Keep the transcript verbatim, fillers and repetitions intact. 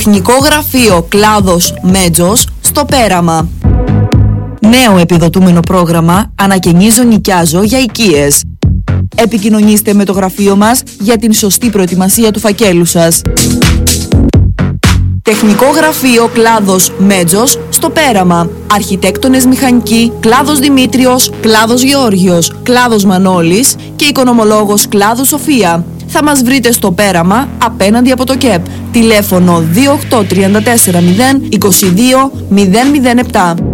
Τεχνικό γραφείο κλάδος Μέτζος στο Πέραμα. Νέο επιδοτούμενο πρόγραμμα Ανακαινίζω νοικιάζω για οικίες. Επικοινωνήστε με το γραφείο μας για την σωστή προετοιμασία του φακέλου σας. Τεχνικό γραφείο κλάδος Μέτζος στο Πέραμα. Αρχιτέκτονες μηχανικοί κλάδος Δημήτριος, κλάδος Γεώργιος, κλάδος Μανώλης και οικονομολόγος κλάδου Σοφία. Θα μας βρείτε στο Πέραμα απέναντι από το ΚΕΠ. Τηλέφωνο δύο οκτώ τρία τέσσερα μηδέν είκοσι δύο μηδέν μηδέν επτά.